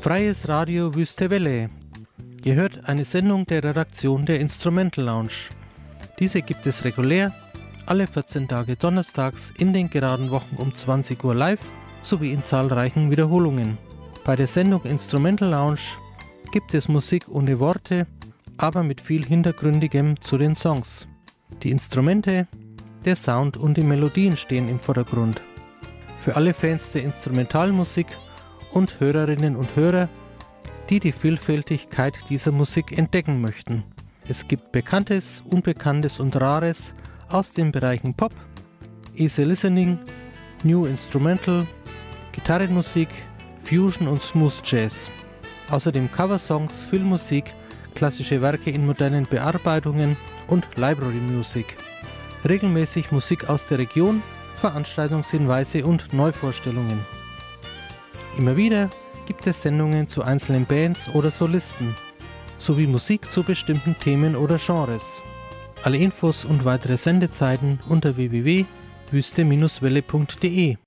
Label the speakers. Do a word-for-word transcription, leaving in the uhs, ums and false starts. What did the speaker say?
Speaker 1: Freies Radio Wüste Welle. Ihr hört eine Sendung der Redaktion der Instrumental Lounge. Diese gibt es regulär alle vierzehn Tage donnerstags in den geraden Wochen um zwanzig Uhr live sowie in zahlreichen Wiederholungen. Bei der Sendung Instrumental Lounge gibt es Musik ohne Worte, aber mit viel Hintergründigem zu den Songs. Die Instrumente, der Sound und die Melodien stehen im Vordergrund. Für alle Fans der Instrumentalmusik und Hörerinnen und Hörer, die die Vielfältigkeit dieser Musik entdecken möchten. Es gibt Bekanntes, Unbekanntes und Rares aus den Bereichen Pop, Easy Listening, New Instrumental, Gitarrenmusik, Fusion und Smooth Jazz. Außerdem Coversongs, Filmmusik, klassische Werke in modernen Bearbeitungen und Library Music. Regelmäßig Musik aus der Region, Veranstaltungshinweise und Neuvorstellungen. Immer wieder gibt es Sendungen zu einzelnen Bands oder Solisten, sowie Musik zu bestimmten Themen oder Genres. Alle Infos und weitere Sendezeiten unter w w w punkt wüste Bindestrich welle punkt de.